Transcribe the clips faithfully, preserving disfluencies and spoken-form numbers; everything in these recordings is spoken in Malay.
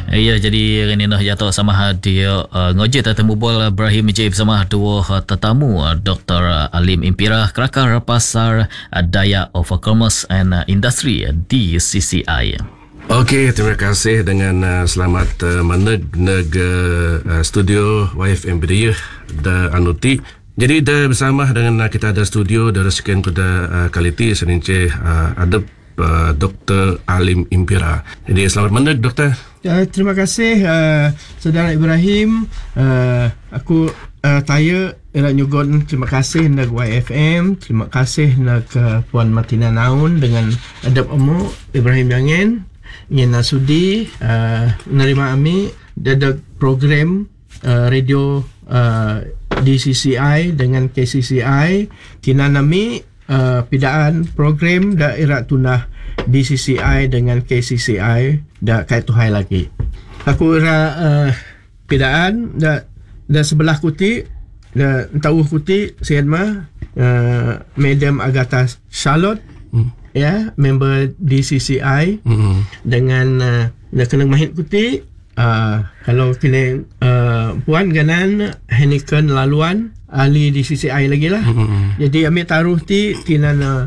Ya, jadi hari ni nak jatuh sama dia uh, ngojit tetamu bol Ibrahim J bersama dua uh, tetamu uh, Doktor uh, Alim Impira, Kelakar Pasar uh, Dayak of Commerce and uh, Industry uh, D C C I. Okey, terima kasih dengan uh, selamat uh, meneg-neg uh, studio Y F M Bidayuh da Anuti. Jadi dah bersama dengan uh, kita ada studio dari sekian kuda uh, kaliti senince uh, ada uh, Doktor Alim Impira. Jadi selamat meneg doktor. Uh, terima kasih uh, saudara Ibrahim. Uh, aku uh, tanya Irak Nyugon, terima kasih nak Y F M, terima kasih nak uh, Puan Martina Naun dengan adab umur Ibrahim Yangen. Ingin sudi uh, menerima kami ada program uh, radio uh, D C C I dengan K C C I tina nami uh, pidaan program daerah tunah D C C I dengan K C C I dah kait tuhai lagi. Aku ira uh, pidaan dah dah sebelah kuti dah tahu kuti sian mah uh, Madam Agatha Charlotte. Hmm. Ya, member D C C I mm-hmm. dengan uh, dah kena mahit kuti uh, kalau kena uh, puan ganan Heniken laluan ahli D C C I lagi lah. Mm-hmm. Jadi ambil taruh ti tina uh,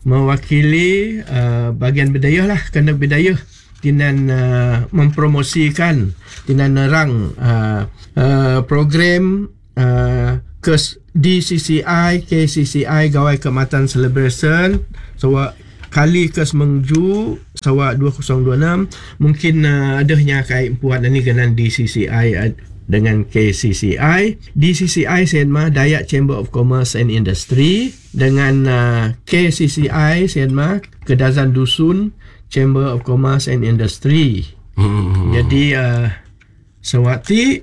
mewakili uh, bahagian Bidayuh lah, kena Bidayuh tina uh, mempromosikan tina nerang uh, uh, program uh, kes D C C I K C C I Gawai Keamatan Celebration so kali kes mengju sawa dua ribu dua puluh enam mungkin uh, adanya kait puan ni dengan D C C I uh, dengan K C C I. D C C I Sianma Dayak Chamber of Commerce and Industry dengan uh, K C C I Sianma Kedazan Dusun Chamber of Commerce and Industry. Hmm. Jadi uh, sewaktu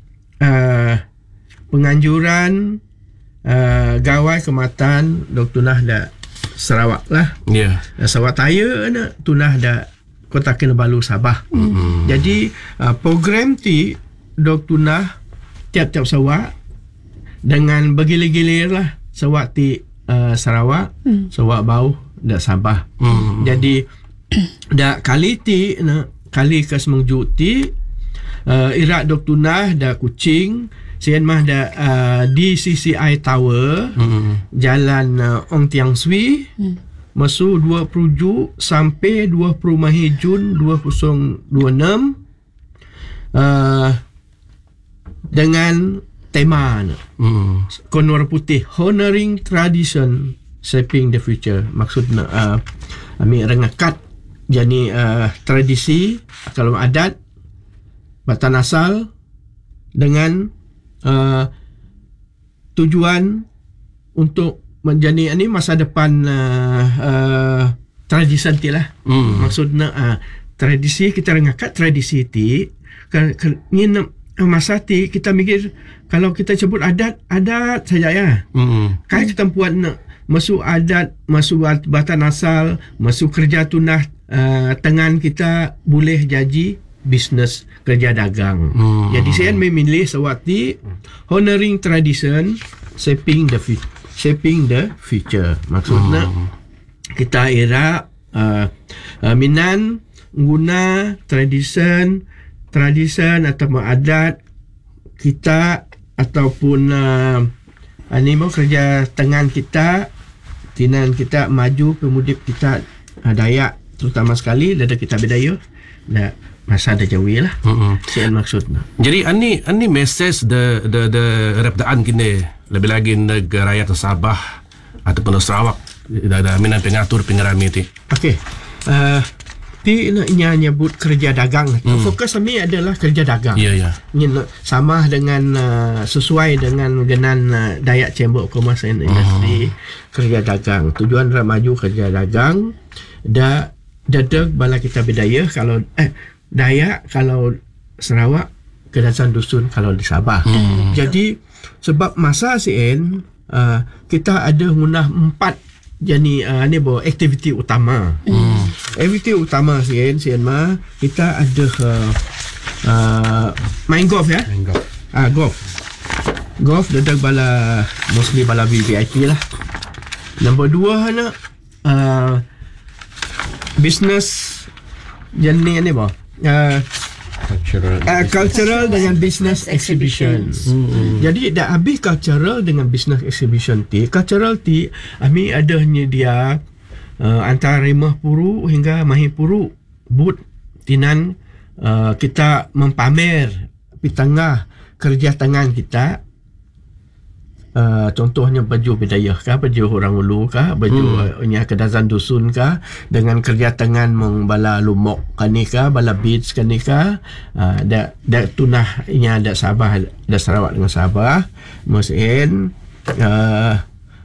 uh, penganjuran uh, Gawai Keamatan Doktor Nahda Sarawak lah. Ya. Yeah. Sarawak Taya nak tunah dah Kota Kinabalu Sabah. Mm-hmm. Jadi uh, program ti dok tunah tiap-tiap Sarawak dengan bergilir-gilir lah Sarawak ti uh, Sarawak, mm. Sarawak Bau dah Sabah. Mm-hmm. Jadi dah kali ti nak kali kes mengju ti uh, irak dok tunah dah Kuching sian mah da uh, D C C I Tower mm-hmm. Jalan uh, Ong Tiang Swi mm. Masu dua puluh Ju sampai dua puluh Jun dua ribu dua puluh enam uh, dengan tema mm. Konor Putih Honoring Tradition Shaping the Future. Maksudnya uh, kami rengakat jadi uh, tradisi kalau adat batan asal dengan Uh, tujuan untuk menjadi ini masa depan uh, uh, tradisi nanti lah. Mm. Maksudnya uh, tradisi kita rengakat tradisi ti kan ini masa ti kita mikir kalau kita sebut adat adat saja ya. Mm. Kayak kita buat nak masuk adat masuk batan asal masuk kerja tunah uh, tangan kita boleh jadi bisnes kerja dagang. Hmm. Jadi saya memilih sewaktu honoring tradition, shaping the fu- shaping the future. Maksudnya hmm. kita era uh, uh, minan guna tradition, tradition atau adat kita ataupun uh, animo kerja tangan kita, tinan kita maju pemudip kita uh, Dayak terutama sekali dari kita Bidayuh. Nah, masa ada jauh lah. Mm-hmm. Sian maksudnya. Jadi ani ani message de de de repdaan kini lebih lagi negara rakyat Sabah ataupun Sarawak ada minan pengatur pengerami ti. Okey. Uh, ti nya nyebut kerja dagang. Mm. Fokus kami adalah kerja dagang. Ya yeah, ya. Yeah. Sama dengan uh, sesuai dengan genan uh, Dayak Chamber of Commerce and Industry mm. kerja dagang. Tujuan maju kerja dagang da dadeg bala kita Bidayuh kalau eh Dayak kalau Sarawak, Kedasan Dusun kalau di Sabah. Hmm. Jadi sebab masa sien uh, kita ada gunah empat jadi uh, ni bo aktiviti utama. Hmm. Aktiviti utama sien sien mah kita ada uh, uh, main golf ya. Main golf. Ah golf. Golf dadak bala mostly bala V V I P lah. Nombor dua nak uh, business jenis ni bo. Uh, Cultural. Uh, cultural dengan business exhibition. Hmm. Jadi dah habis cultural dengan business exhibition ti. Cultural ti kami ada dia uh, antara Rimah Puru hingga Mahipuru booth tinan uh, kita mempamer pitengah kerja tangan kita. Uh, contohnya baju bidayah kah, baju orang ulu kah, baju hmm. uh, kedazan dusun kah, dengan kerja tangan mengbala lumok kani kah, bala beads kani kah, uh, da da tunah inya ada Sabah, ada Sarawak dengan Sabah, mesin uh,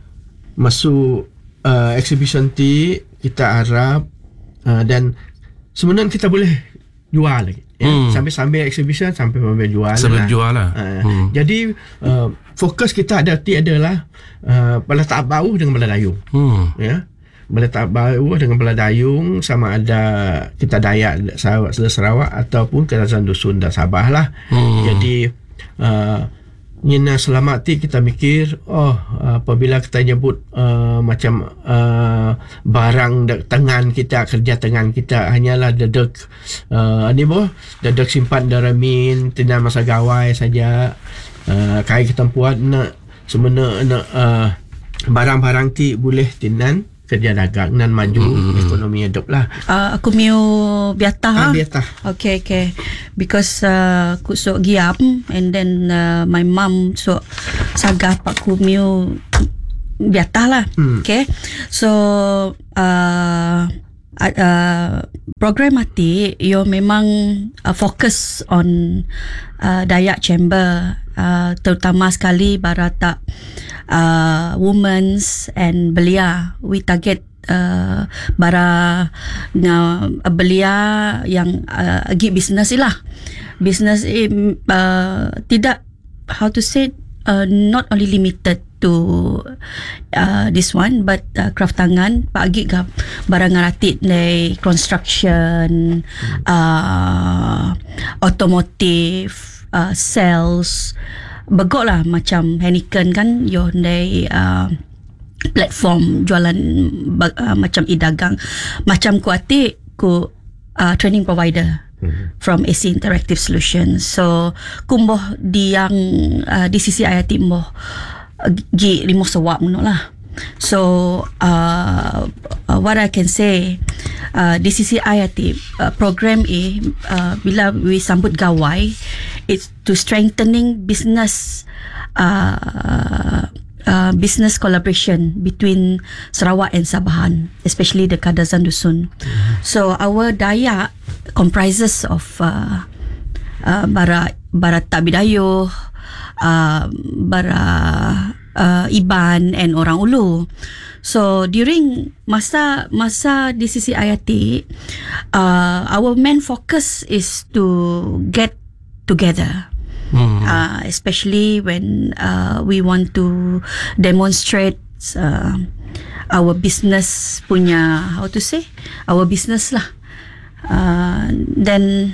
masuk uh, exhibition ti kita harap uh, dan sebenarnya kita boleh jual lagi. Ya, hmm. sambil-sambil exhibition sampai sambil jual sambil lah. jual lah. Uh, hmm. Jadi uh, fokus kita ada ti adalah uh, bala tak bau dengan bala dayung. Hmm. Ya. Bala tak bau dengan bala dayung sama ada kita Dayak Sarawak, Sarawak ataupun Kedazan Dusun dan Sabah lah. Hmm. Jadi uh, Nina selamat ti kita mikir oh apabila kita nyebut uh, macam uh, barang dek tangan kita, kerja tangan kita hanyalah dedek uh, ni boh dedek simpan daramin tina masa gawai saja, uh, kai kita buat nak sebenarnya nak uh, barang-barang ti boleh tinan kerja dagang nan maju mm-hmm. ekonomi hidup lah. Uh, aku miu biata ha. Ah, biata. Okay, okay. Because uh, aku so giam and then uh, my mom so sagah pak ku miu biata lah. Hmm. Okay. So uh, uh, program mati yo memang uh, fokus on uh, Dayak Chamber, uh, terutama sekali barata uh, women's and belia. We target uh, bara na belia yang uh, agi business lah. Business uh, tidak how to say uh, not only limited to uh, this one but uh, craft tangan pagi gap barang ngaratitใน construction, uh, automotive, uh, sales begok lah macam Heineken kan yoในuh, platform jualan uh, macam i-dagang macam ku ati ku uh, training provider from A C Interactive Solutions. So kumboh di yang uh, di sisi I T moh gi limo sawak muno lah. So uh, uh, what I can say uh, di sisi I T uh, program e uh, bila we sambut gawai it's to strengthening business uh, uh, business collaboration between Sarawak and Sabahan, especially the Kadazan Dusun. Mm-hmm. So our Dayak comprises of uh, uh, bara bara Tabidayo, uh, bara uh, Iban and orang Ulu. So during masa masa di sisi I T, uh, our main focus is to get together. Hmm. Uh, especially when uh, we want to demonstrate uh, our business punya how to say our business lah. Uh, then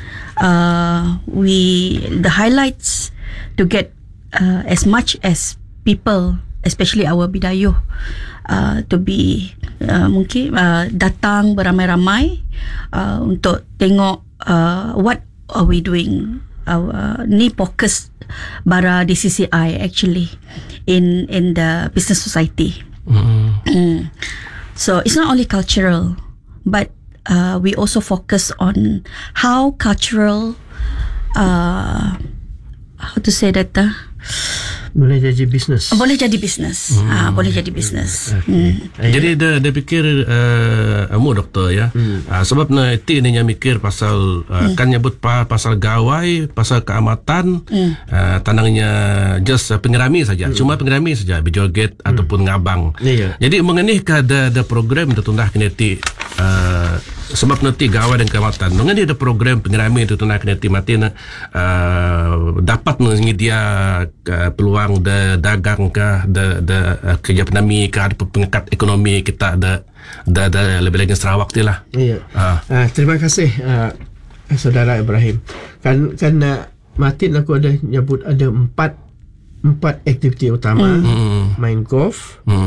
uh, we the highlights to get uh, as much as people, especially our Bidayuh, uh, to be uh, mungkin uh, datang beramai-ramai uh, untuk tengok uh, what are we doing. Uh, ni fokus bara D C C I actually in in the business society. Mm. Mm. So it's not only cultural, but uh, we also focus on how cultural, uh, how to say that, uh, boleh jadi bisnes. Boleh jadi bisnes. Hmm. Ah, boleh jadi bisnes. Okay. Hmm. Jadi dia dia fikir uh, amu doktor ya. Hmm. Uh, sebab na ti ni nya mikir pasal uh, hmm. kan nyebut pa, pasal gawai, pasal keamatan, hmm. uh, tanangnya just uh, pengerami saja. Hmm. Cuma pengerami saja, berjoget hmm. ataupun ngabang. Yeah. Jadi mengenai ke ada ada program tertundah kena ti uh, sebab nanti gawai dan keamatan. Mengenai ada program pengerami tertundah kena ti mati na uh, dapat menyedia uh, peluang de dagang kah, de de uh, kerja penami kah, pengekat ekonomi kita ada ada ada lebih lagi Sarawak tu lah. Iya. Uh. Uh, terima kasih uh, saudara Ibrahim. Kan kan uh, Martin aku ada nyebut ada empat empat aktiviti utama. Mm. Main golf, mm.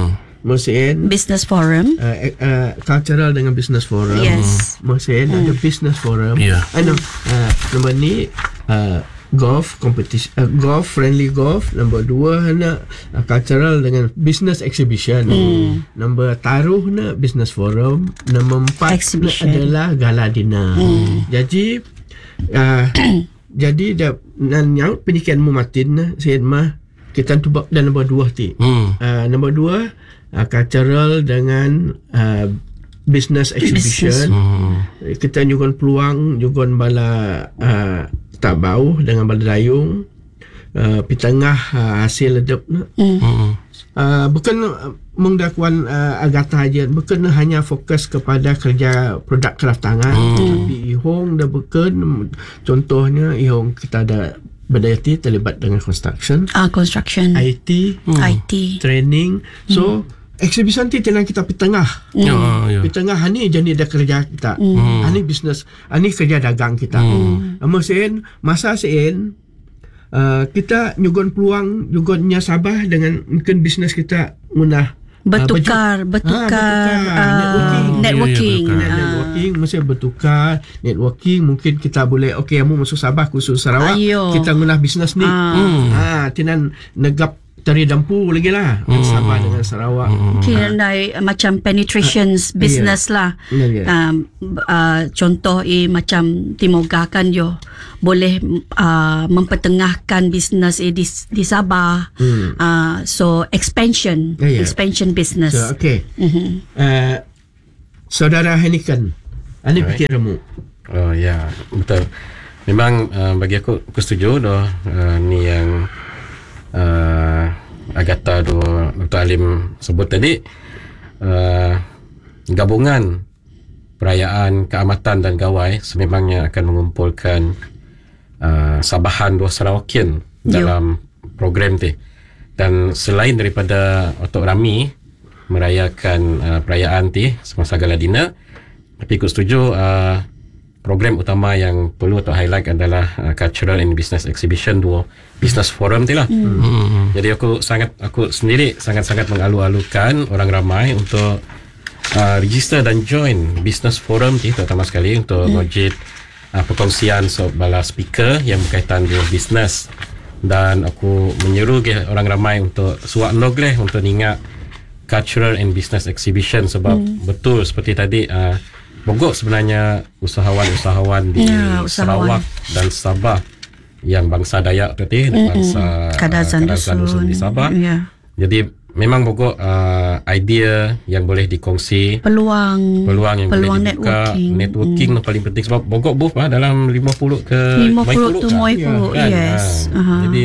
Mesin Business forum. uh, uh, cultural dengan business forum. Yes. Mesin ada business forum. Ya. I know. Uh, nombor ni uh, golf competition, uh, golf friendly golf. Nombor dua na uh, cultural dengan business exhibition. Mm. Nombor taruh na business forum. Nombor empat na Exhibition. adalah gala dinner. Mm. Jadi uh, jadi dah nan yang penyikian mu matin na saya mah kita tu bab dan nombor dua ti. Hmm. Uh, nombor dua uh, cultural dengan uh, business exhibition. Hmm. Kita nyugun peluang nyugun bala uh, tak bau dengan bala dayung uh, pi tengah uh, hasil ledep na. Hmm. Uh, bukan uh, mengdakuan uh, Agatha aja, bukan hanya fokus kepada kerja produk kraft tangan, hmm. tapi ihong dah bukan, contohnya ihong kita ada berdaya ti terlibat dengan construction, Ah, construction. I T, I T. training. So exhibition ti tenang kita pi tengah. Ya, ya. Di tengah ni jadi ada kerja kita. Mm. Ani bisnes, ani kerja dagang kita. Mm. Amo sen masa sen uh, kita nyugon peluang nyugonnya Sabah dengan mungkin bisnes kita munah Bertukar, uh, bertukar, bertukar. ah, networking. networking. Ya, ya, bertukar. Ah. Networking mesti bertukar. Networking mungkin kita boleh okey kamu masuk Sabah khusus Sarawak. Ayo. Kita ngunah bisnes ni. Ah. Hmm. Ah, tinan negap tari dampu lagi lah. Hmm. Sabah dengan Sarawak. Kira uh, macam penetrations business lah. Ya, ya. Um, uh, contoh eh macam Timoga kan yo boleh uh, mempertengahkan bisnes eh di, di Sabah. Hmm. Uh, so expansion, Ya, ya. expansion business. So, okay. Mhm. Uh, Saudara Henikan, ani Alright. fikirmu? Oh ya, betul. Memang uh, bagi aku aku setuju doh uh, ni yang uh, Agatha doh Doktor Alim sebut tadi, uh, gabungan perayaan keamatan dan gawai sememangnya akan mengumpulkan uh, Sabahan dua Sarawakian dalam program tu. Dan selain daripada Otok Rami merayakan uh, perayaan ti semasa gala dinner, tapi aku setuju uh, program utama yang perlu untuk highlight adalah uh, Cultural and Business Exhibition dua Business Forum tu lah. Hmm. Jadi aku sangat aku sendiri sangat-sangat mengalu-alukan orang ramai untuk uh, register dan join Business Forum ni, terutama sekali untuk hmm. ngojit uh, perkongsian so bala speaker yang berkaitan dengan bisnes. Dan aku menyeru ke orang ramai untuk suak log leh untuk ingat Cultural and Business Exhibition sebab hmm. betul seperti tadi uh, Bogor sebenarnya usahawan-usahawan di Ya, usahawan. Sarawak dan Sabah yang bangsa Dayak tadi, mm-hmm. bangsa Kadazan uh, Kadazan Dusun di Sabah. Ya. Jadi memang Bogor uh, idea yang boleh dikongsi, Peluang, peluang yang peluang boleh dibuka, networking. networking mm. paling penting sebab Bogor booth ah, dalam lima puluh ke lima puluh tu kan? Moi puluh, Kan? yes. Ha. Aha. Jadi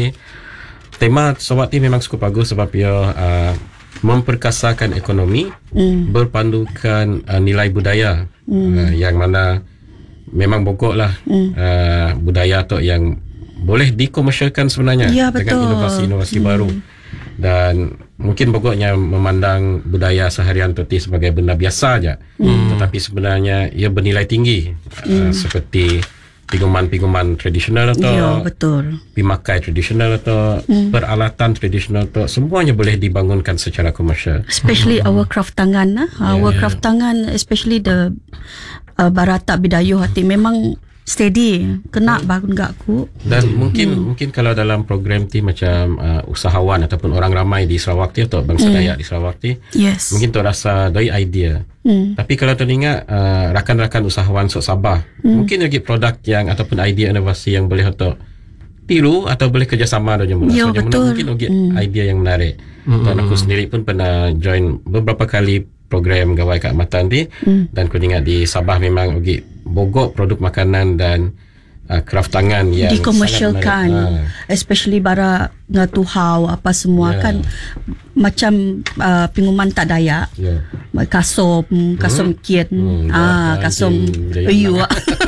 tema Sarawak ni memang cukup bagus sebab ia uh, memperkasakan ekonomi, Mm. berpandukan uh, nilai budaya Mm. uh, yang mana memang Bogor lah Mm. uh, budaya tu yang boleh dikomersialkan sebenarnya Ya, dengan betul. inovasi-inovasi Mm. baru. Dan mungkin Bogornya memandang budaya seharian tu sebagai benda biasa aja, mm. tetapi sebenarnya ia bernilai tinggi, mm. uh, seperti piguman-piguman tradisional atau Ya, betul. pimakai tradisional atau mm. peralatan tradisional atau semuanya boleh dibangunkan secara komersial. Especially our craft tangan lah. Our Yeah. craft tangan, especially the uh, Barata Bidayuh hati memang steady. Kena bangun gak aku. Dan mungkin mungkin kalau dalam program ti macam uh, usahawan ataupun orang ramai di Sarawak ti atau bangsa Dayak di Sarawak ti, Yes. mungkin tu rasa doi idea. Hmm. Tapi kalau teringat uh, rakan-rakan usahawan sok Sabah, mungkin lagi produk yang ataupun idea inovasi yang boleh untuk tiru atau boleh kerjasama dengan Jemuna. Ya, So Jemuna betul. mungkin lagi Hmm. idea yang menarik. Dan aku sendiri pun pernah join beberapa kali program gawai keamatan ni, Hmm. dan aku ingat di Sabah memang lagi bogok produk makanan dan uh, craft tangan yang dikomersialkan, sangat menarik. especially bara ngatuhau apa semua Ya. kan macam uh, pinguman tak Dayak. Ha, ya. Kasom, kasom kiet, Hmm, ah, dah- kasom dah- ayu.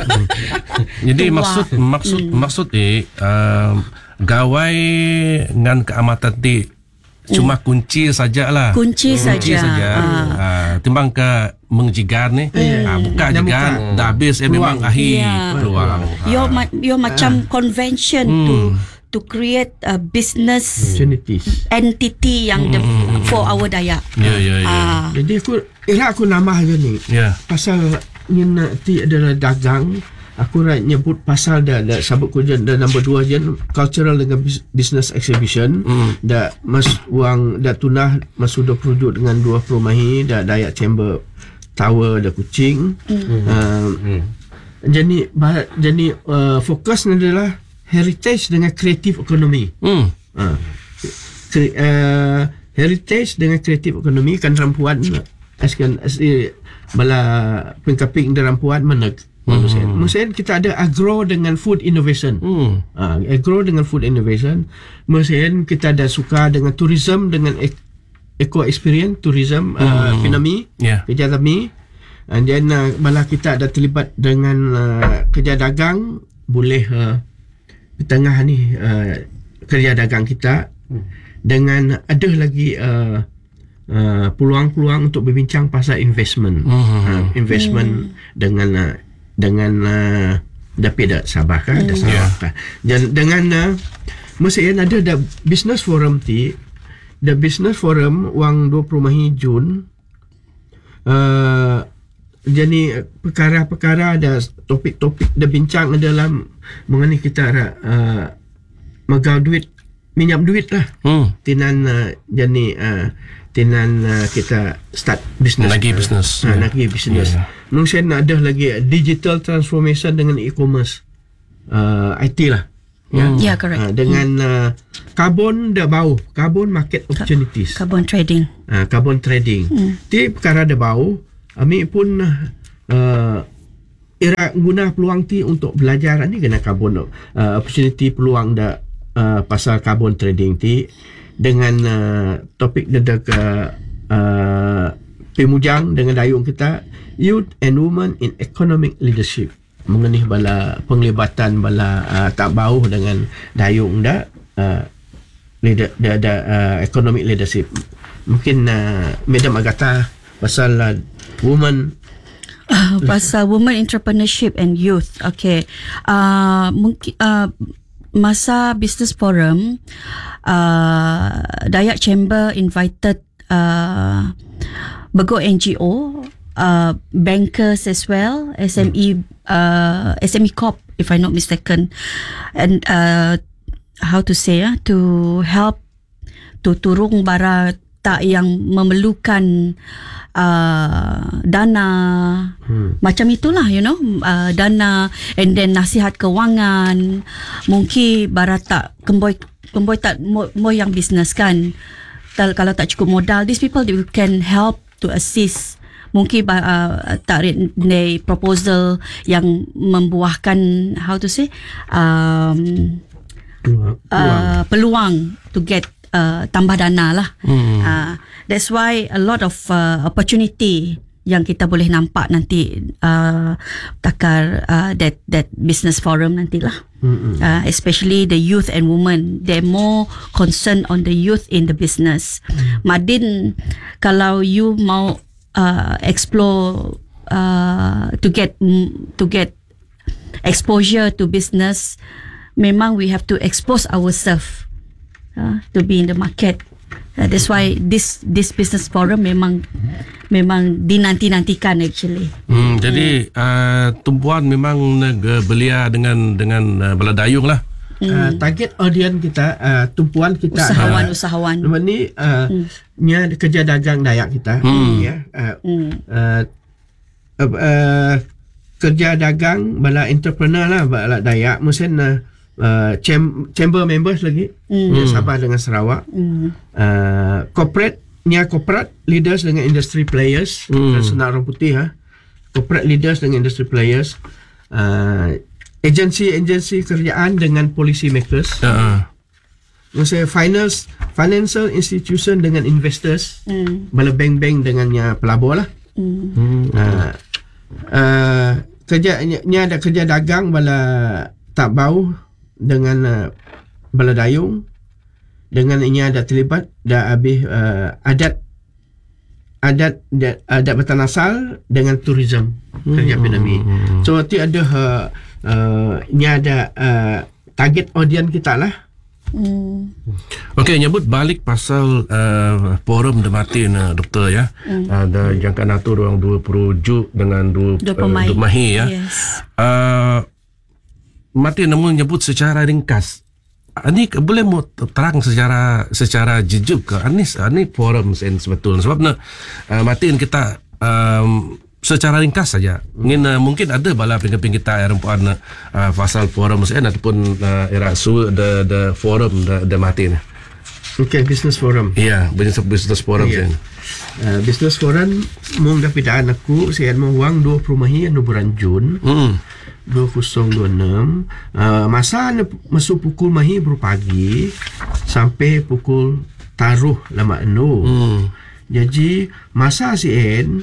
Jadi Tua. maksud maksud maksud ni um, gawai dengan keamatan ti cuma kunci sajalah. Kunci Kunci saja. saja. Ah. Ah, timbang ke mengjigar ni, ah, buka Dah jigar, buka. dah habis eh memang akhir Ya. peluang. Yo Ah. ma- yo macam convention tu to create a business Opportunities. entity yang the, for our Dayak. Ya, ya, ya. Ah, Jadi aku Era aku nambah je ni Ya. pasal ni nanti adalah dagang. Aku nak nyebut pasal dah dah sabut ku dah nombor dua je cultural dengan bus- business exhibition. Mm. Dah mas wang dah tunah masuk dua puluh dengan dua puluh mahi dah Dayak Chamber Tower dah Kuching. Mm. Uh, Hmm. Jadi bah- jadi uh, fokus adalah heritage dengan creative economy. Hmm. Uh, Kre- uh, heritage dengan creative economy kan rampuan askan asli bala pengkaping dan rampuan mana manusia. Hmm. Maksudnya kita ada agro dengan food innovation. Hmm. Uh, agro dengan food innovation. Maksudnya kita ada suka dengan tourism dengan ek- eco experience tourism uh, ekonomi Ya. kerja kami. And then uh, bala kita ada terlibat dengan uh, kerja dagang boleh uh, di tengah ni uh, kerja dagang kita dengan ada lagi uh, uh, peluang-peluang untuk berbincang pasal investment. Hmm. Uh, investment dengan uh, dengan uh, tapi dah Sabah kan, dah Sabah kan. Dan dengan uh, mesti ada ada business forum ti, the business forum wang dua puluh mahi Jun. Uh, jadi perkara-perkara ada topik-topik ada bincang dalam mengenai kita uh, megau duit minyak duit lah Hmm. tinan uh, jadi uh, tinan uh, kita start business Lagi uh, business. uh, Ya. lagi business Ya. mungkin ada lagi digital transformation dengan e-commerce uh, I T lah ya yeah, correct. uh, dengan uh, carbon dah bau carbon market opportunities Carbon trading. uh, carbon trading. Hmm. Ti perkara ada bau, kami pun uh, era guna peluang ti untuk belajar ni kena carbon uh, opportunity peluang dah uh, pasal carbon trading ti dengan uh, topik dedak uh, uh, pemujang dengan dayung kita youth and women in economic leadership mengenai bala penglibatan bala uh, tak bau dengan dayung dah uh, leader the, the uh, economic leadership mungkin uh, Madam Agatha pasal uh, woman Uh, pasal women entrepreneurship and youth. Okay. Uh, mungkin uh, masa business forum, uh, Dayak Chamber invited uh, Bego N G O, uh, bankers as well, S M E, uh, S M E Corp, if I'm not mistaken, and uh, how to say uh, to help to turung bara tak yang memerlukan uh, dana hmm. macam itulah you know uh, dana and then nasihat kewangan mungkin barat tak kemboi kemboi tak mo, mo yang business kan Tal, kalau tak cukup modal these people they can help to assist mungkin uh, tak ni proposal yang membuahkan how to say um, peluang, uh, peluang to get Uh, tambah dana lah. Hmm. Uh, that's why a lot of uh, opportunity yang kita boleh nampak nanti uh, takar uh, that that business forum nantilah. Hmm. Uh, especially the youth and women, they're more concerned on the youth in the business. Hmm. Madin, kalau you mau uh, explore uh, to get to get exposure to business, memang we have to expose ourselves. Uh, to be in the market. Uh, that's why this this business forum memang memang dinanti-nantikan actually. Hmm, jadi uh, tumpuan memang neg uh, belia dengan dengan uh, bala dayung lah. uh, target audience kita uh, tumpuan kita Usahawan adalah, usahawan. Nama ni uh, Hmm. nya kerja dagang Dayak kita Hmm. ya uh, Hmm. uh, uh, uh, kerja dagang bala entrepreneur lah bala Dayak mungkin uh, Uh, cham- chamber members lagi Mm. mm. Sabah dengan Sarawak Mm. uh, corporate nya corporate leaders dengan industry players Mm. mm. senar orang putih ha corporate leaders dengan industry players uh, agensi-agensi kerjaan dengan policy makers Uh, maksudnya finance financial institution dengan investors Mm. bala bank-bank dengannya pelabur lah Mm. hmm. uh, uh, kerja nya ada kerja dagang bala tak bau dengan uh, bala dayung dengan ini ada terlibat dah habis uh, adat adat da- adat bertanah asal dengan tourism kerja pandemik. So ti ada uh, uh, ini ada uh, target audience kita lah Hmm. Okey, nyebut balik pasal uh, forum de Martin uh, doktor ya. Hmm. Ada jangkaan atur orang dua perujuk dengan dua Dua pemain. uh, dua mahir ya. Yes. Uh, Martin namun nyebut secara ringkas. Ini boleh mau terang secara secara jujur ke Anis ini forum sen sebetulnya sebabnya uh, Martin kita um, secara ringkas saja. Mungkin uh, mungkin ada bala pengeping kita yang rempuan uh, pasal forum sen ataupun uh, era su the the forum the, the Martin. Okay, business forum. Ya, yeah, business business forum Yeah. sen. Uh, business forum mung dapidaan aku saya mau wang dua perumahan no bulan Jun. Hmm. dua ribu dua puluh enam uh, masa masuk pukul mahi berpagi sampai pukul taruh lama enu. Hmm. Jadi masa sien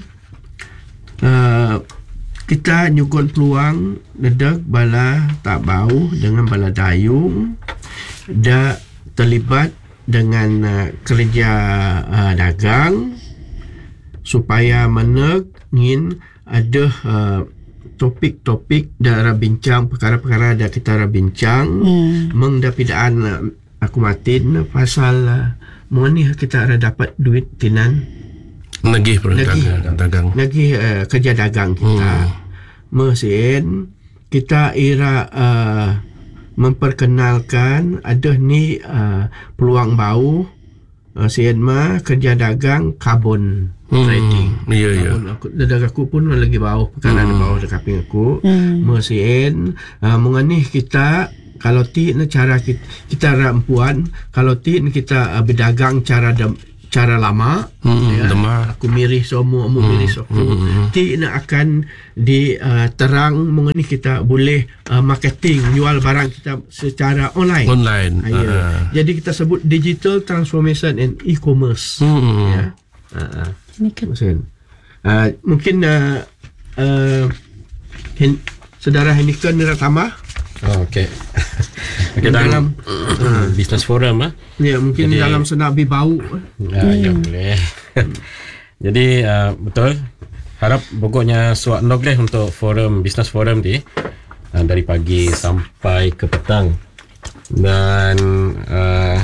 uh, kita nyugon peluang nedek bala tak bau dengan bala dayung dah terlibat dengan uh, kerja uh, dagang supaya meneg ngin ada uh, topik-topik dah bincang perkara-perkara dah kita dah bincang hmm. meng dapidaan uh, aku matin pasal uh, mengenai kita ada dapat duit tinan Nagih perdagang dagang. Nagih uh, kerja dagang kita. Hmm. Mesin kita ira uh, memperkenalkan ada ni uh, peluang bau uh, sien mah kerja dagang karbon hmm. trading. Ya ya. Aku dagang aku pun lagi bau perkara hmm. bau dekat kaping aku. Hmm. Mesin uh, mengenai kita kalau ti na cara kita, kita rampuan kalau ti kita uh, berdagang cara dem, cara lama hmm, ya, aku mirih semua mu mirih hmm, aku hmm, ti nak akan di uh, terang mengenai kita boleh uh, marketing jual barang kita secara online online uh, ya. uh. Jadi kita sebut digital transformation and e-commerce hmm. ya uh, uh. Uh, mungkin uh, uh, Hen, saudara Henikan nak tambah. Oh, okey. Okey, dalam uh, business forum ah. Ya, mungkin jadi, dalam senabi bau. Ya, hmm. ya boleh. Jadi uh, betul. Harap pokoknya suat nok leh untuk forum business forum ni uh, dari pagi sampai ke petang. Dan uh,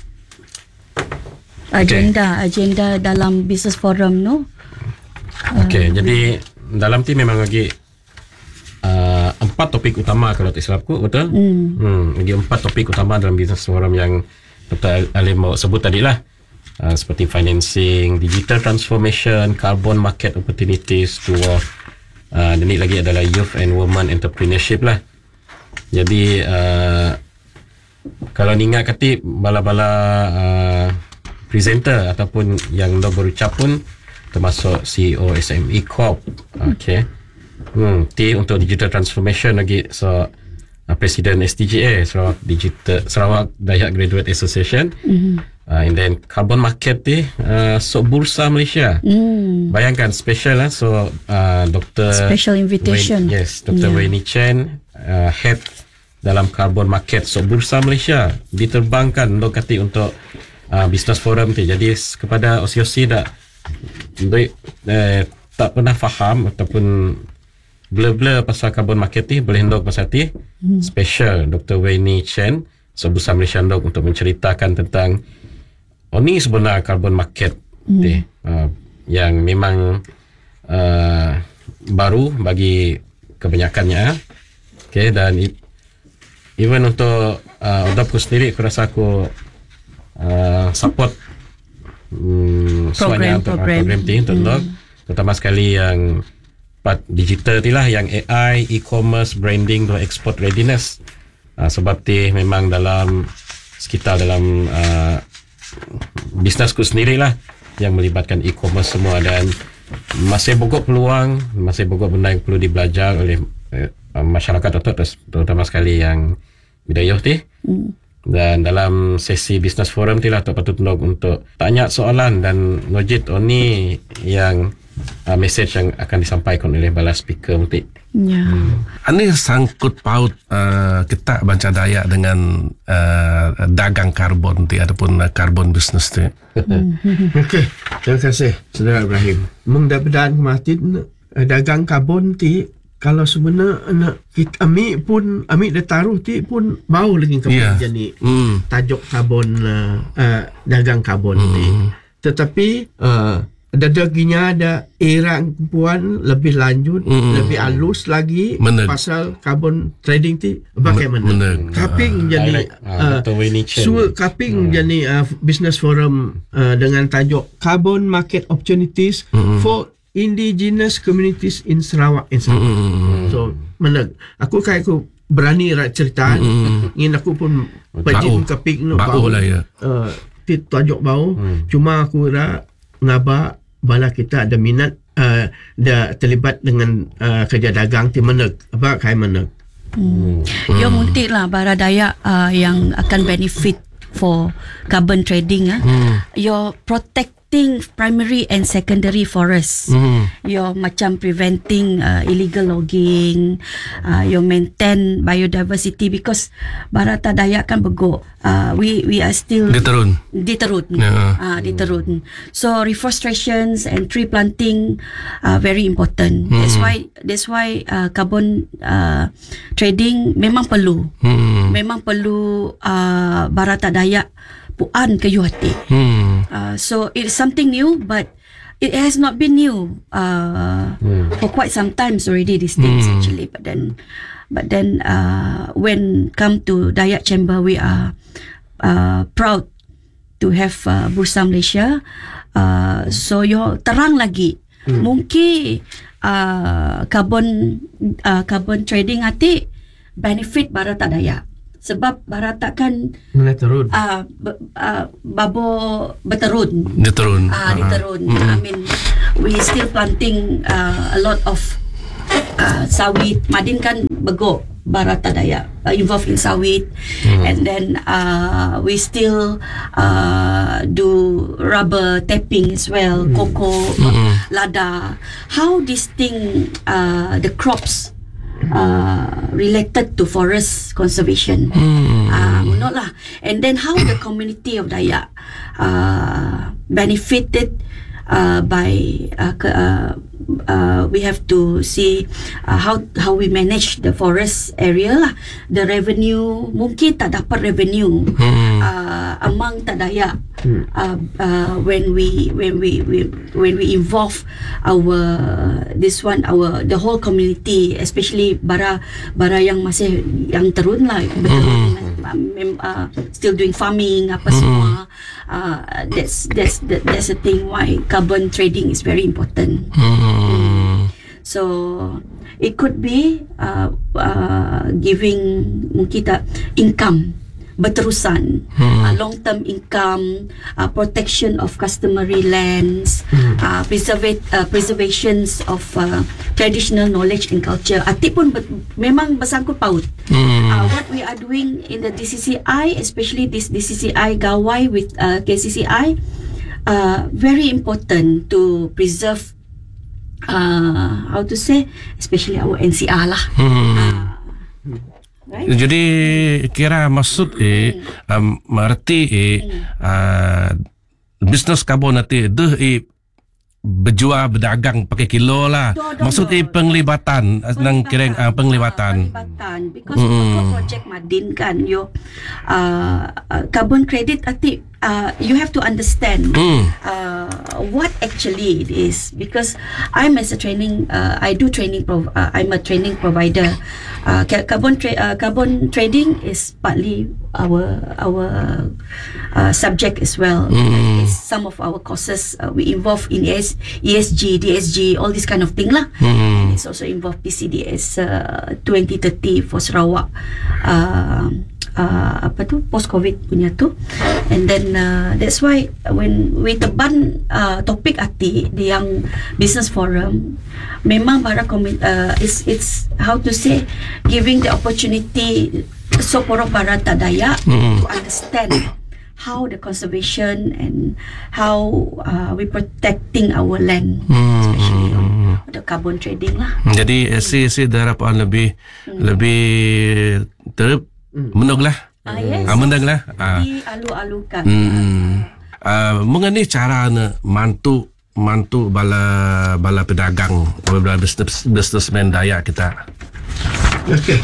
agenda okay. agenda dalam business forum no. Okey, uh, jadi dalam tu memang lagi Uh, empat topik utama kalau tak silapku, betul? Hmm. hmm. Lagi empat topik utama dalam business forum yang Doktor Alim mau sebut tadi lah. Uh, seperti financing, digital transformation, carbon market opportunities, dua. Uh, dan ini lagi adalah youth and women entrepreneurship lah. Jadi, uh, kalau ni ingat kati bala-bala uh, presenter ataupun yang dah berucap pun termasuk C E O S M E Corp. Okay. Hmm, T untuk digital transformation lagi so uh, Presiden S D G A Sarawak Digital Sarawak Dayak Graduate Association mm-hmm. uh, and then carbon market ni uh, so Bursa Malaysia mm. bayangkan special lah so uh, Doktor special invitation Wayne, yes Doktor Yeah. Wayne Chen uh, head dalam carbon market so Bursa Malaysia diterbangkan untuk kati untuk uh, business forum ni. Jadi kepada O C O C dah eh, tak pernah faham ataupun blur-blur pasal carbon market ni boleh ndok pasal ti hmm. special Doktor Wayne Chen so Bursa Malaysia ndok untuk menceritakan tentang oh ni sebenar carbon market hmm. ni uh, yang memang uh, baru bagi kebanyakannya. Okay, dan even untuk uh, odapku sendiri aku rasa aku uh, support um, program untuk program, program ni untuk ndok hmm. terutama sekali yang part digital lah yang A I, e-commerce, branding dan export readiness. Uh, sebab ti memang dalam sekitar dalam uh, bisnesku sendiri lah yang melibatkan e-commerce semua dan masih bogok peluang, masih bogok benda yang perlu dibelajar oleh uh, masyarakat atau terutama sekali yang bidayah ti. Hmm. Dan dalam sesi business forum ti lah patut untuk tanya soalan dan ngojit oni yang Uh, message yang akan disampaikan oleh bala speaker nanti. Ya. Hmm. Ini sangkut paut uh, kita Banca Dayak dengan uh, dagang karbon tu ataupun uh, karbon business tu. Okey, terima kasih Saudara Ibrahim. Mung dapatan kematin uh, dagang karbon ti kalau sebenarnya nak kita ambil pun ambil dia taruh ti pun bau lagi kebun Ya. jadi Hmm. tajuk karbon uh, uh, dagang karbon Hmm. ni. Tetapi uh, dadaginya ada era puan lebih lanjut, Hmm. lebih halus lagi Meneg. pasal carbon trading ti bagaimana. Meneg. Kaping jadi Direct, ah, betul, Winnie Chen. Suul Kaping jadi uh, business forum uh, dengan tajuk Carbon Market Opportunities for Indigenous Communities in Sarawak in Sarawak. So meneg. Aku kayak aku berani rak cerita. Ingin aku pun pajin Kaping no Bau lah ya. Uh, ti tajuk bau. Cuma aku rak ngaba bala kita ada minat uh, dah terlibat dengan uh, kerja dagang ti meneg. Apa kai meneg. Hmm. Yang muntik lah bara Dayak uh, yang akan benefit for carbon trading ah. Hmm. You're protecting primary and secondary forests. Hmm. You're macam preventing uh, illegal logging. Uh, you maintain biodiversity because Barata Dayak kan begok. Uh, we we are still Dia terun. diterun. Ya. Ah, diterun. So reforestations and tree planting are very important. That's why that's why uh, carbon uh, trading memang perlu. Hmm. Memang perlu uh, Barata Dayak puan ke Yuhati. Hmm. Uh, so it's something new, but it has not been new uh, for quite some times already. These things actually, but then, but then uh, when come to Dayak Chamber, we are uh, proud to have uh, Bursa Malaysia. Uh, so yo terang lagi, mungkin uh, carbon uh, carbon trading ati benefit Barata Dayak. Sebab Barata kan Mana terun. uh, b- uh, babo berterun. Dia terun. Ah, diterun. I mean, we still planting uh, a lot of uh, sawit. Madin kan begok Barata Dayak uh, involved in sawit, and then uh, we still uh, do rubber tapping as well, cocoa, lada. How this thing, uh, the crops uh, related to forest conservation. Ah, uh, lah. And then how the community of Dayak uh, benefited uh, by uh, ke- uh, uh, we have to see uh, how how we manage the forest area lah. The revenue mungkin tak dapat revenue uh, among tak Dayak uh, uh, when we when we, we when we involve our this one our the whole community, especially bara bara yang masih yang terun lah betul uh, uh, still doing farming apa semua. Uh, that's that's that, that's the thing why carbon trading is very important. Mm. So it could be uh, uh, giving mungkin tak income berterusan, uh, long term income, uh, protection of customary lands, uh, preserve, uh, preservations of uh, traditional knowledge and culture. Ati pun ber, memang bersangkut paut. Uh, what we are doing in the D C C I, especially this D C C I Gawai with uh, K C C I, uh, very important to preserve, uh, how to say, especially our N C R lah. Uh, right? Jadi kira maksud eh um, merti eh uh, bisnes karbon nanti deh eh berjual berdagang pakai kilo lah. Do, do, Maksud do. eh penglibatan nang kira uh, penglibatan. Penglibatan because mm. project Madin kan yo uh, uh, carbon credit ati uh, you have to understand Mm. uh, what actually it is, because I'm as a training uh, I do training prov- uh, I'm a training provider. Uh, ca- carbon tra- uh, carbon trading is partly our our uh, subject as well. Mm. It's some of our courses uh, we involve in E S, E S G, D S G, all this kind of thing lah. Mm. And it's also involved P C D S uh, twenty thirty for Sarawak. Uh, uh, apa tu post COVID punya tu, and then uh, that's why when we teban uh, topik ati di yang business forum, memang para komun uh, it's it's how to say giving the opportunity so porok Barata Dayak Mm. to understand how the conservation and how uh, we protecting our land, especially on the carbon trading lah. Jadi si si harapan lebih lebih ter menung lah. Ah, yes. Ah, menang lah. Ah. Dialu-alukan. Hmm. Uh, mengenai cara ne mantu mantu bala bala pedagang, bala business businessman Dayak kita. Okey.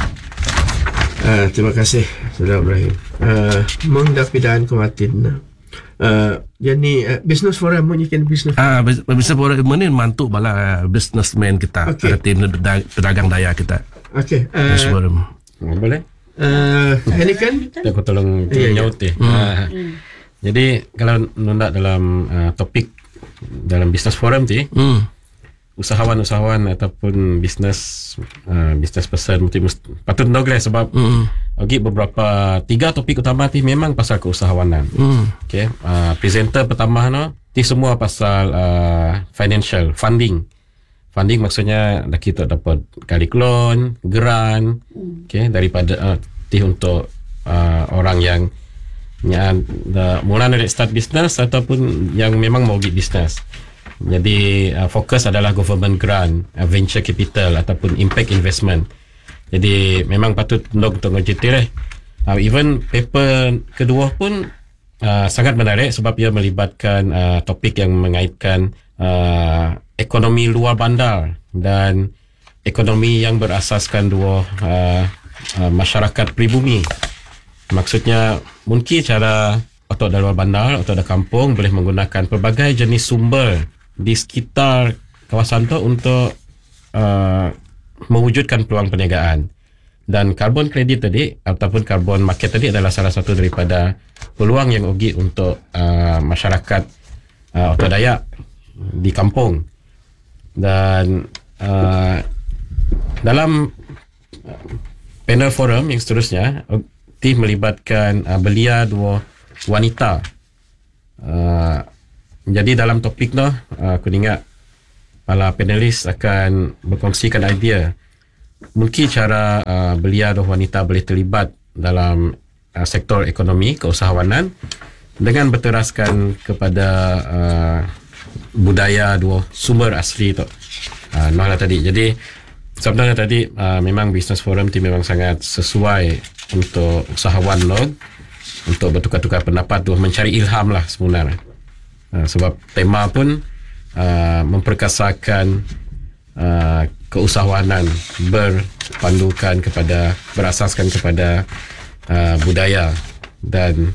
Uh, terima kasih Saudara Ibrahim. Uh, Mong dah pidaan kematin. Uh, jadi uh, business forum menyikan business. Ah, business forum ni mantu bala businessman kita, Okey. okay. Tim pedagang Dayak kita. Okey. Business Uh, forum. Oh, boleh? uh, Helikan. Aku tolong Ya, ya. nyaut eh. Ah. Jadi kalau nunda dalam uh, topik dalam business forum tu, Hmm. usahawan-usahawan ataupun business uh, business person mesti mesti- patut tahu lah sebab Hmm. okay, beberapa tiga topik utama ti memang pasal keusahawanan. Hmm. Okay, uh, presenter pertama no ti semua pasal uh, financial funding. Funding maksudnya dah kita dapat kali loan, grant, okay, daripada uh, ti untuk uh, orang yang yang dah mula nak start business ataupun yang memang mau pergi business. Jadi uh, fokus adalah government grant, uh, venture capital ataupun impact investment. Jadi memang patut untuk untuk ngejitir eh. Uh, even paper kedua pun uh, sangat menarik sebab ia melibatkan uh, topik yang mengaitkan uh, ekonomi luar bandar dan ekonomi yang berasaskan dua uh, uh, masyarakat pribumi. Maksudnya mungkin cara otot dari luar bandar, otot dari kampung boleh menggunakan pelbagai jenis sumber di sekitar kawasan tu untuk uh, mewujudkan peluang perniagaan. Dan carbon credit tadi ataupun carbon market tadi adalah salah satu daripada peluang yang ugi untuk uh, masyarakat uh, otot Dayak di kampung. Dan uh, dalam uh, panel forum yang seterusnya tim melibatkan uh, belia dua wanita. Uh, jadi dalam topik tu uh, aku ingat para panelis akan berkongsikan idea mungkin cara uh, belia dua wanita boleh terlibat dalam uh, sektor ekonomi keusahawanan dengan berteraskan kepada uh, budaya dua sumber asli tu. Uh, nah lah tadi. Jadi sebenarnya tadi uh, memang business forum tu memang sangat sesuai untuk usahawan log untuk bertukar-tukar pendapat tu, mencari ilham lah sebenarnya. Uh, sebab tema pun uh, memperkasakan uh, keusahawanan berpandukan kepada berasaskan kepada uh, budaya dan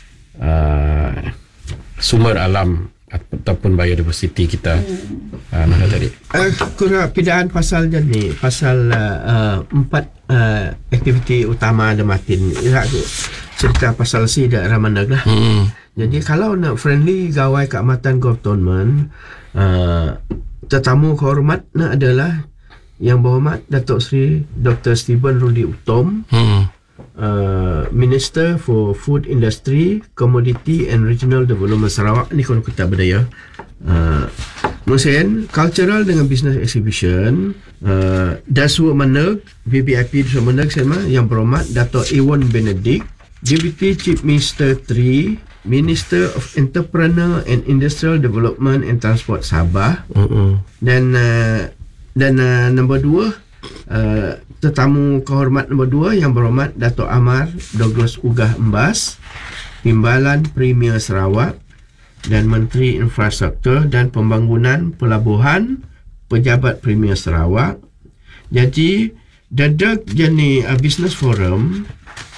uh, sumber alam ataupun biodiversity kita. Uh, mana tadi? Uh, kurang pidaan pasal je ni, pasal uh, uh, empat uh, aktiviti utama ada matin. Ya, aku cerita pasal si daerah Mandag lah. Hmm. Jadi kalau nak friendly gawai keamatan government, uh, tetamu kehormat nak adalah Yang Berhormat Datuk Seri Doktor Stephen Rudi Utom, Hmm. uh, Minister for Food Industry, Commodity and Regional Development Sarawak. Ni kalau kita berdaya. Uh, Kemudian cultural dengan business exhibition, uh, Daswa Manag, V V I P Daswa Manag sama Yang Berhormat Datuk Ewan Benedict, Deputy Chief Minister three, Minister of Entrepreneur and Industrial Development and Transport Sabah. Hmm. Dan uh, dan uh, nombor dua, uh, tetamu kehormat nombor dua Yang Berhormat Datuk Amar Douglas Ugah Embas, Timbalan Premier Sarawak dan Menteri Infrastruktur dan Pembangunan Pelabuhan, Pejabat Premier Sarawak. Jadi dadak jenis uh, business forum,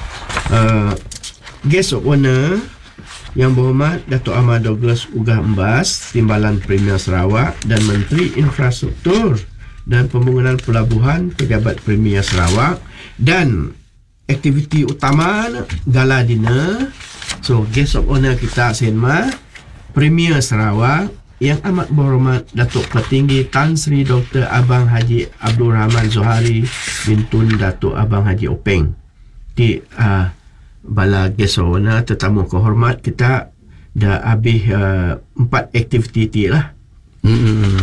uh, guest of honor Yang Berhormat Datuk Amar Douglas Ugah Embas, Timbalan Premier Sarawak dan Menteri Infrastruktur dan Pembangunan Pelabuhan, Pejabat Premier Sarawak. Dan aktiviti utama gala dinner. So guest of honor kita senma Premier Sarawak Yang Amat Berhormat Datuk Petinggi Tan Sri Doktor Abang Haji Abdul Rahman Zohari bin Tun Datuk Abang Haji Openg. Di uh, bala guest of honor tetamu kehormat kita dah habis uh, empat aktiviti lah. Hmm.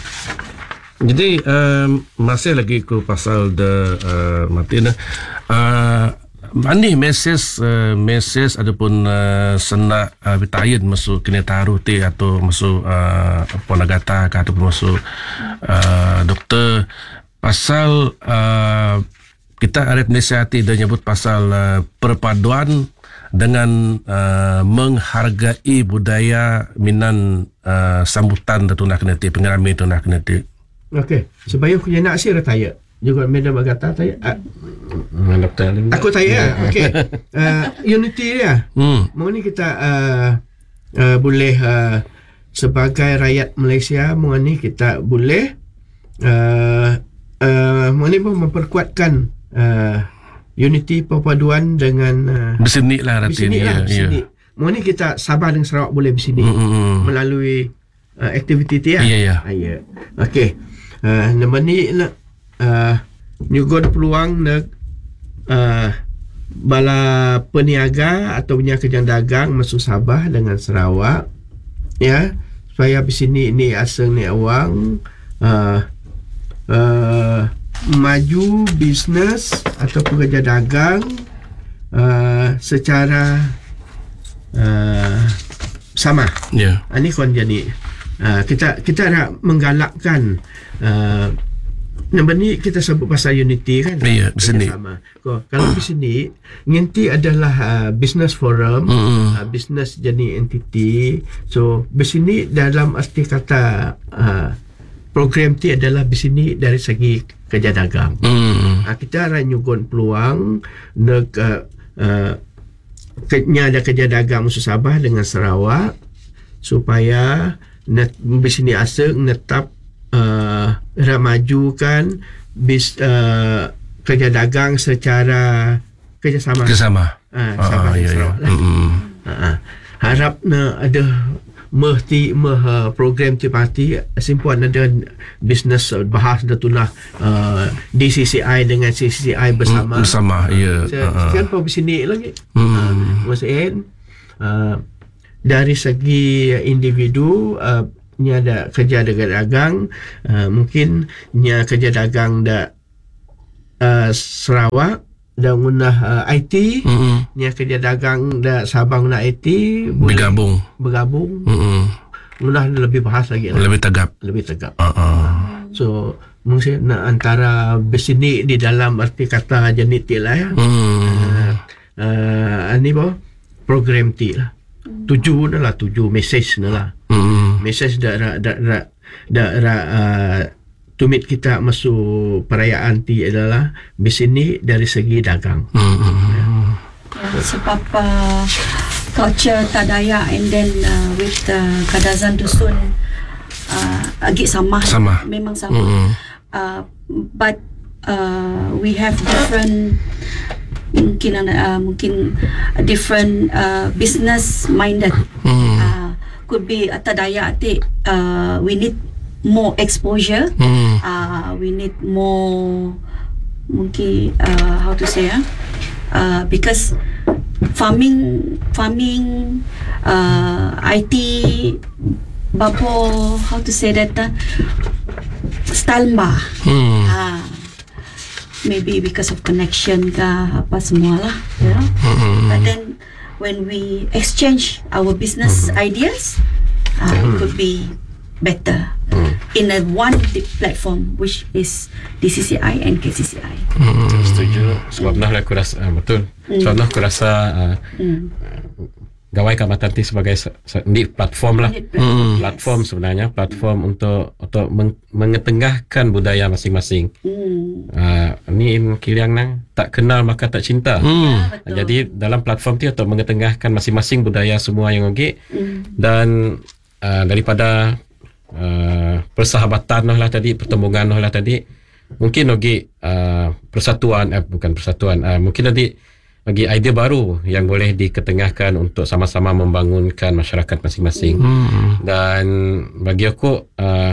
Jadi um, masih lagi ku pasal the uh, Martin uh, Mani mesej uh, mesej ataupun uh, senak uh, bitayen masuk kena taruh ti atau masuk uh, ponagata ke ataupun masuk uh, doktor pasal uh, kita ada nasihati dan nyebut pasal uh, perpaduan dengan uh, menghargai budaya Minan uh, sambutan tu nak kena ti pengerami tu nak kena ti. Okey, supaya aku nak si retire. Juga Madam Agatha tanya. Uh, Doktor Alim. aku tanya. Okey. Uh, unity dia. Hmm. Mau ni kita uh, uh, boleh uh, sebagai rakyat Malaysia, mau ni kita boleh uh, uh, mau ni pun memperkuatkan uh, unity perpaduan dengan uh, Berseni lah rati bersini ni. lah, Ya. bersini. Mau ni kita Sabah dan Sarawak boleh bersini Hmm. melalui uh, aktiviti tu ya. Ya, ya. Ah, ya. Okey. Uh, nama ni nak uh, nyugon peluang nak uh, bala peniaga atau punya kerjaan dagang masuk Sabah dengan Sarawak ya, supaya di sini ni asal ni awang uh, uh, maju bisnes atau kerja dagang uh, secara uh, sama. Ya. Ini kon jadi uh, kita kita nak menggalakkan uh, nombor ni kita sebut pasal unity kan. Ya, berseni. Sama. Ko, kalau di sini ngenti adalah uh, business forum, Hmm. uh, business jadi entity. So di sini dalam arti kata uh, program ti adalah di sini dari segi kerja dagang. Hmm. Uh, kita akan nyugun peluang nak uh, uh, nya ada kerja dagang musuh Sabah dengan Sarawak supaya net di sini asal netap uh, ramajukan bis uh, kerja dagang secara kerjasama. Kerjasama. Ah, Ah, Sabah dan ya, ya. Sarawak lah. Hmm. Ah, harap na ada meh ti meh uh, program ti parti simpuan ada business uh, bahas dah tulah uh, D C C I dengan C C C I bersama. Bersama, ya. Saya Ah. kan pun sini lagi. Hmm. Maksudnya uh, dari segi individu uh, ni ada kerja dagang uh, mungkin nya kerja dagang da uh, Sarawak dan guna uh, I T Hmm. nya kerja dagang da Sabah guna I T boleh Bergabung. bergabung Hmm. guna lebih bahas lagi lah. Lebih tegap. lebih tegap. Ah. ah. So mungkin na antara besini di dalam arti kata jeniti lah ya. Hmm. Uh, ini apa program ti lah. Tuju na lah, tuju message na lah. Hmm. Message dah dah dah dah dah uh, tumit kita masuk perayaan ti adalah bisini dari segi dagang. Hmm. Ya, sebab uh, culture Tadaya and then uh, with uh, Kadazan Dusun uh, agak sama. Sama. Memang sama. Hmm. Uh, but uh, we have different mungkin uh, mungkin different uh, business minded. Hmm. Uh, could be uh, Tadaya ati uh, we need more exposure. Hmm. Uh, we need more mungkin uh, how to say ah uh, because farming farming uh, I T bapo how to say that uh, style ba Hmm. ah maybe because of connection ka apa semua lah, you know. But then when we exchange our business ideas, uh, it could be better in a one big platform which is D C C I and K C C I. Setuju. Sebab nah aku rasa uh, betul. Sebab nah aku rasa uh, Mm. Gawai Keamatan T sebagai se- se- ni platform lah. Unit platform, yes. Platform sebenarnya platform untuk untuk meng- mengetengahkan budaya masing-masing. Mm. Uh, ni in Kiliang nang tak kenal maka tak cinta. Hmm. Ah, betul. Jadi dalam platform tu untuk mengetengahkan masing-masing budaya semua yang okey Mm. dan uh, daripada uh, persahabatan noh lah tadi, pertembungan noh lah tadi, mungkin okey uh, persatuan eh bukan persatuan uh, mungkin tadi bagi idea baru yang boleh diketengahkan untuk sama-sama membangunkan masyarakat masing-masing. Hmm. Dan bagi aku uh,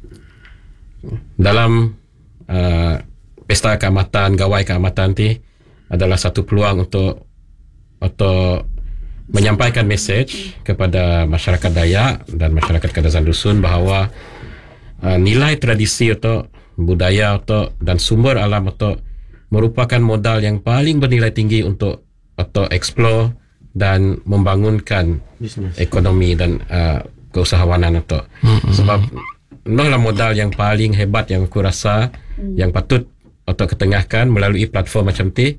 dalam uh, pesta keamatan, gawai keamatan ni adalah satu peluang untuk untuk menyampaikan mesej kepada masyarakat Dayak dan masyarakat Kadazan Dusun bahawa uh, nilai tradisi atau budaya atau dan sumber alam atau merupakan modal yang paling bernilai tinggi untuk atau explore dan membangunkan Business. ekonomi dan uh, keusahawanan atau mm-hmm. sebab inilah modal yang paling hebat yang aku rasa mm. yang patut atau ketengahkan melalui platform macam ti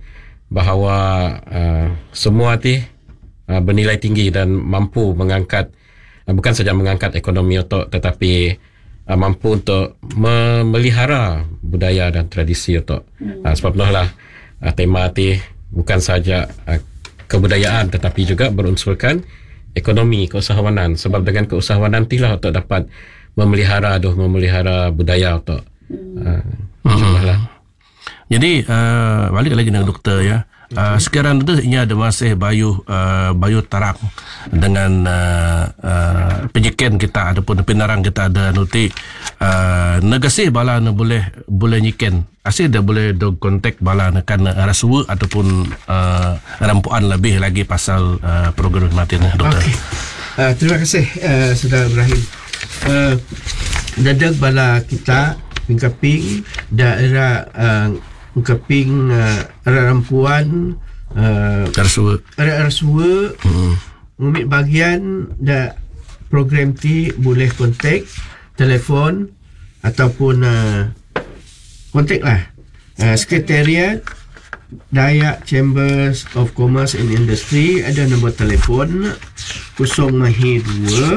bahawa uh, semua ti uh, bernilai tinggi dan mampu mengangkat uh, bukan saja mengangkat ekonomi otok, tetapi uh, mampu untuk memelihara budaya dan tradisi otok. Hmm. Uh, sebab itulah uh, tema ti bukan saja uh, kebudayaan tetapi juga berunsurkan ekonomi, keusahawanan. Sebab dengan keusahawanan itilah otok dapat memelihara doh memelihara budaya otok. Hmm. Uh, lah. Jadi uh, balik lagi dengan doktor ya. Uh, sekarang itu ini ada masih bayu uh, bayu tarak dengan uh, uh, penyiken kita ataupun pinarang kita ada nuti uh, negasih bala na boleh boleh nyiken asyik dah boleh do kontak bala kan rasuwa ataupun uh, rampuan lebih lagi pasal uh, program matin doktor. Okay. Uh, terima kasih uh, Saudara Ibrahim. Uh, dadag bala kita pingkaping daerah uh, Keping uh, rampuan uh, rasuwa rasuwa hmm. Umit bagian da program ti boleh kontak telefon ataupun uh, kontak lah uh, Sekretariat Dayak Chambers of Commerce and Industry. Ada nombor telefon kosong mahi dua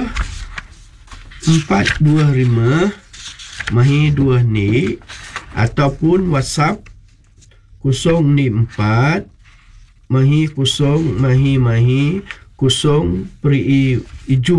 empat dua lima mahi dua ni ataupun WhatsApp kosong ni empat mahi kosong mahi mahi kosong peri iju.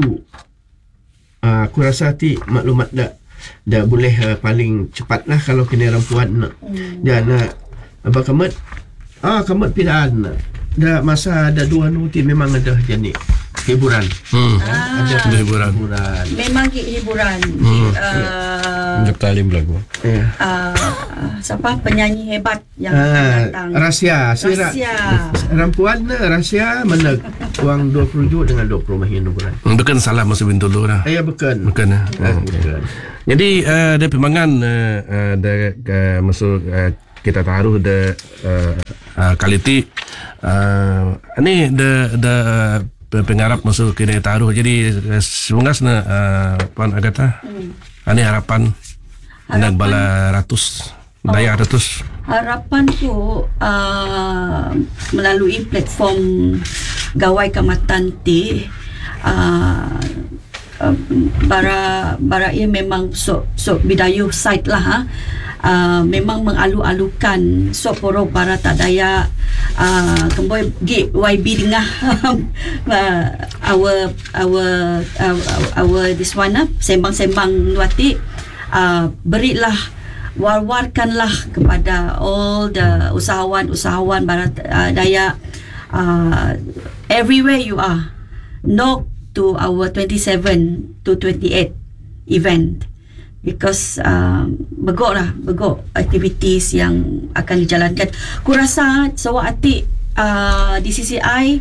Uh, aku rasa ti maklumat dah dah boleh uh, paling cepat lah kalau kena rampuan nak. Hmm. Dan uh, abang kamat ah kamat pilihan dah masa ada dua nuti memang ada jenis hiburan. Hmm. Ah, ada hiburan. hiburan. Memang hiburan. Hmm. Uh, Doktor Alim lagu. Yeah. uh, siapa penyanyi hebat yang Ah, datang? rahsia. Sira, Rahsia. rampuan na rahsia mana wang dua puluh ju dengan dua puluh mahin hiburan. Bukan salah masa bintulu lah. Ya bukan. Bukan ya. Ah, bukan. Jadi uh, ada pembangan uh, uh, da uh, masuk uh, kita taruh da uh, uh, kaliti uh, ni da da uh, pengarap masuk kini taruh. Jadi uh, semungas na uh, pan agata. Hmm. Ani harapan nak bala ratus daya oh. ratus. Harapan ku uh, melalui platform Gawai Kamatan ti uh, uh, bara bara ia memang so so bidayu site lah ha. Uh, memang mengalu-alukan so poro para tak daya uh, kemboi gi Y B dengah uh, our our uh, our this one uh, sembang-sembang nuati uh, berilah war-warkanlah kepada all the usahawan-usahawan barat uh, daya uh, everywhere you are, knock to our twenty-seven to twenty-eight event. Because um, begok lah, begok activities yang akan dijalankan. Aku rasa sewak hati uh, D C C I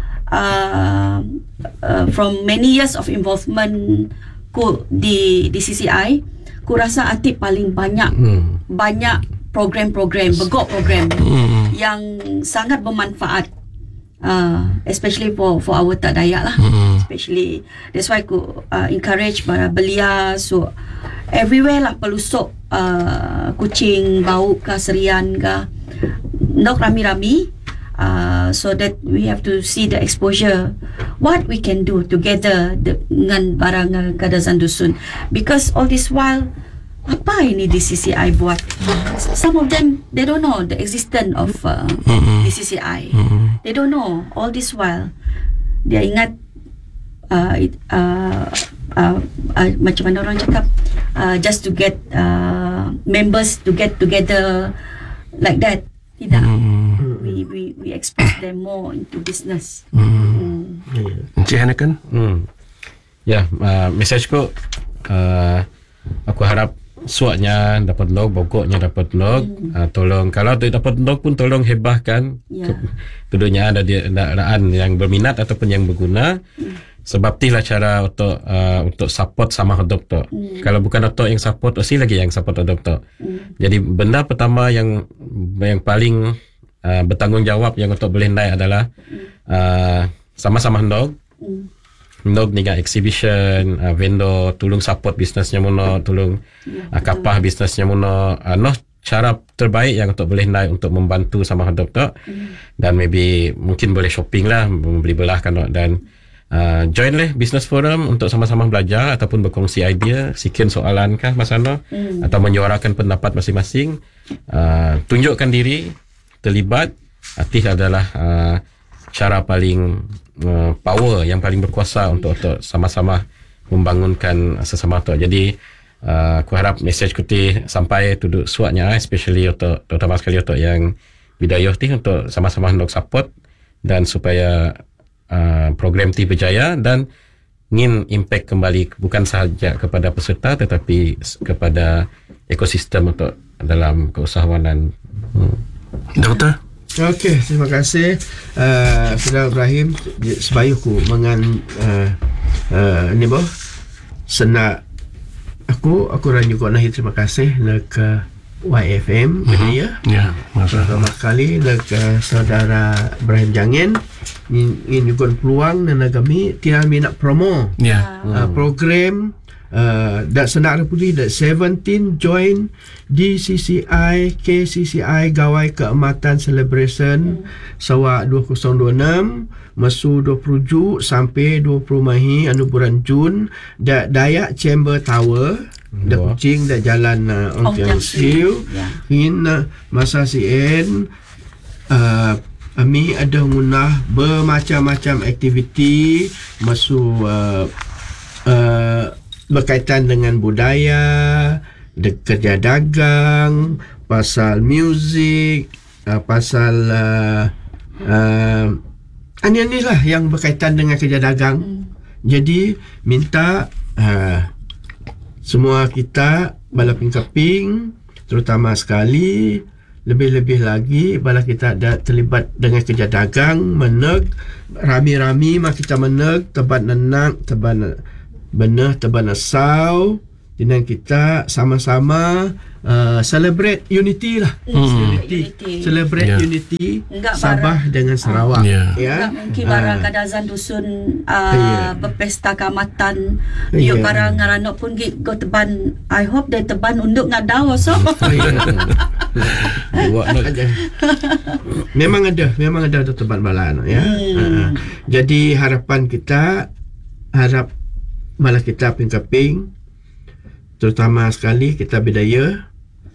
uh, uh, from many years of involvement ku di D C C I, aku rasa hati paling banyak hmm. banyak program-program, begok program hmm. yang sangat bermanfaat. Uh, especially for for our tak Dayak lah, mm-hmm. especially that's why aku uh, encourage para belia so everywhere lah pelusuk uh, Kuching, Bau ke Serian ke nok rami-rami uh, so that we have to see the exposure what we can do together dengan barang Kadazan Dusun, because all this while apa ini D C C I buat? Some of them they don't know the existence of uh, mm-hmm. D C C I. Mm-hmm. They don't know all this while. Dia ingat uh, uh, uh, uh, macam mana orang cakap uh, just to get uh, members to get together like that. Tidak. Mm-hmm. We we we expose them more into business. Hmm. Encik Hana kan? Hmm. Ya, uh, message ko uh, aku harap suatnya dapat log, bokoknya dapat log. Hmm. Uh, tolong kalau tu dapat log pun tolong hebahkan. Yeah. Keduanya ada di kendaraan yang berminat ataupun yang berguna. Hmm. Sebab itulah cara untuk uh, untuk support sama doktor. Hmm. Kalau bukan doktor yang support, mesti lagi yang support doktor. Hmm. Jadi benda pertama yang yang paling uh, bertanggungjawab yang untuk boleh naik adalah hmm. uh, sama-sama dog. Hmm. Nog ni kan exhibition, uh, vendor, tolong support bisnesnya muna, tolong ya, uh, kapah bisnesnya muna. Uh, noh cara terbaik yang untuk boleh naik untuk membantu sama doktor. Hmm. Dan maybe mungkin boleh shopping lah, membeli belah kan dan uh, join leh business forum untuk sama-sama belajar ataupun berkongsi idea, sikin soalan kah Mas Ano, hmm. atau menyuarakan pendapat masing-masing. Uh, tunjukkan diri, terlibat. Artis adalah uh, cara paling uh, power yang paling berkuasa untuk, untuk sama-sama membangunkan sesama tu. Jadi uh, aku harap message kuti sampai tuduk suatnya, especially untuk terutama sekali untuk yang bidayuh ti, untuk sama-sama hendak support dan supaya uh, program ti berjaya dan ingin impact kembali bukan sahaja kepada peserta tetapi kepada ekosistem untuk dalam keusahawanan. Hmm. Doktor? Okey, terima kasih uh, Saudara Ibrahim. Sebaya aku mengan uh, uh, ni boh senak aku aku ran juga nahi terima kasih nak uh, Y F M uh-huh. ya. Ya, pertama kali nak uh, Saudara Ibrahim Jangin ingin juga peluang dan kami tiada minat promo. Ya. Uh, program Uh, dak senak putih dak seventeen join D C C I K C C I Gawai Keamatan Celebration hmm. Sawa dua ribu dua puluh enam masu dua puluh Ju sampai dua puluh Mahi anu bulan Jun dak Dayak Chamber Tower dak Kuching dak jalan uh, Ong Tiang Siu in uh, masa C N uh, kami ada ngunah bermacam-macam aktiviti masu uh, uh, berkaitan dengan budaya, de- kerja dagang, pasal muzik, uh, pasal uh, uh, ani-ani lah yang berkaitan dengan kerja dagang. Hmm. Jadi minta uh, semua kita bala pingkaping, terutama sekali lebih-lebih lagi bala kita ada terlibat dengan kerja dagang, meneg rami-rami mak kita meneg tebat nenang tebat benar teban asau dengan kita sama-sama uh, celebrate unity lah. Mm. Unity. Unity. Celebrate yeah. unity Enggak Sabah barang. dengan Sarawak. Yeah. Ya. Enggak mungkin barang uh, kadazan dusun uh, yeah. berpesta keamatan. Yeah. Yuk barang ngaranok pun gig go teban. I hope dia teban unduk ngadaw so. Memang ada, memang ada teban balan ya. Hmm. Uh, jadi harapan kita harap malah kita pingkaping terutama sekali kita bidaya